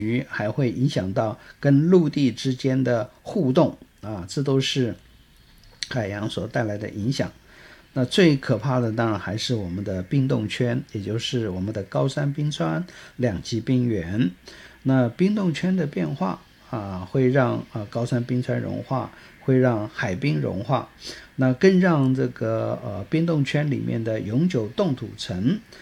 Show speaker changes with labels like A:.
A: 还会影响到跟陆地之间的互动啊，这都是海洋所带来的影响。那最可怕的当然还是我们的冰冻圈，也就是我们的高山冰川、两极冰原。那冰冻圈的变化会让高山冰川融化，会让海冰融化，那更让这个冰冻圈里面的永久冻土层